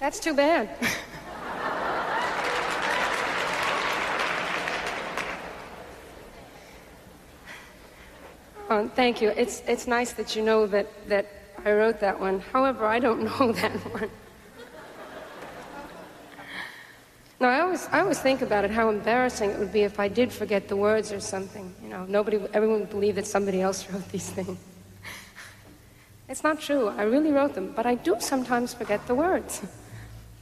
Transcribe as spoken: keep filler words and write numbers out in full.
That's too bad. Oh, thank you. It's, it's nice that you know that, that I wrote that one. However, I don't know that one. No, I always, I always think about it, how embarrassing it would be if I did forget the words or something. You know, nobody, everyone would believe that somebody else wrote these things. It's not true. I really wrote them, but I do sometimes forget the words.